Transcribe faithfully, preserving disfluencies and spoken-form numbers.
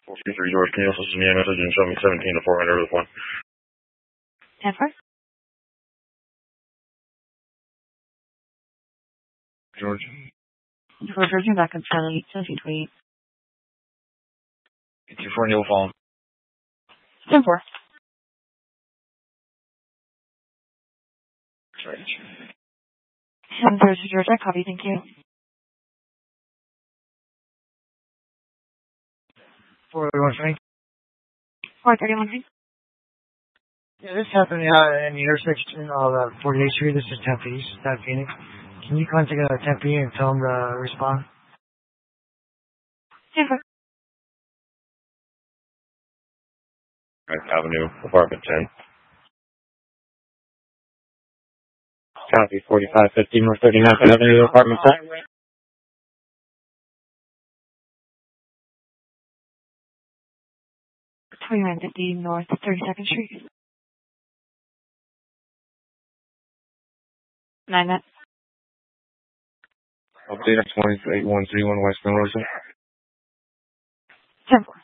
four three three George, can you also send me a message and show me seventeen to four hundred with one? ten four. George. George, Virgin back on Charlie, seventeen twenty-eight. two four, Neil Fallen. ten four. George. seven zero two George, I copy, thank you. four thirty-one, Frank. four thirty-one, Frank. Yeah, this happened uh, in the intersection of uh, forty-eighth Street. This is Tempe East, South Phoenix. Can you contact uh, Tempe and tell them to uh, respond? ten four. Avenue, apartment ten. Copy, forty-five fifty North thirty-ninth Avenue, apartment ten. twenty-nine fifty North thirty-second Street. nine nine. Update twenty-eight one three one West Monroe. ten four.